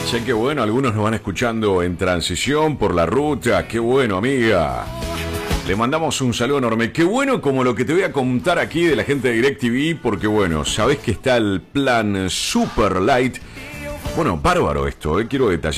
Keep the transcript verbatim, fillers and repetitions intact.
Che, qué bueno, algunos nos van escuchando en transición por la ruta. Qué bueno, amiga. Le mandamos un saludo enorme. Qué bueno como lo que te voy a contar aquí de la gente de DirecTV, porque bueno, sabés que está el plan Super Light. Bueno, bárbaro esto, eh, quiero detallar.